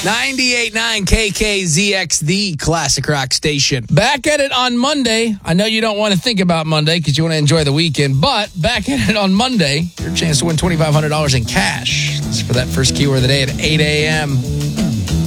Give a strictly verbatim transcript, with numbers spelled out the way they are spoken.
ninety-eight point nine K K Z X, the classic rock station. Back at it on Monday. I know you don't want to think about Monday because you want to enjoy the weekend, but back at it on Monday, your chance to win twenty-five hundred dollars in cash. This is for that first keyword of the day at eight a.m.